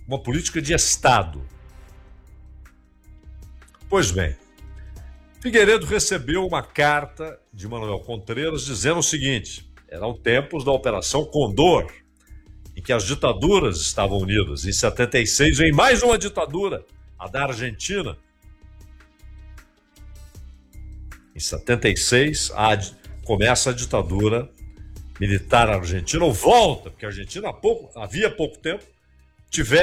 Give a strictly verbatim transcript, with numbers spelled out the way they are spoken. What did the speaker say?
uma política de Estado. Pois bem, Figueiredo recebeu uma carta de Manuel Contreras dizendo o seguinte: eram tempos da Operação Condor, em que as ditaduras estavam unidas. Em setenta e seis vem mais uma ditadura, a da Argentina. Em setenta e seis a, começa a ditadura militar argentina, ou volta, porque a Argentina há pouco, havia pouco tempo tiver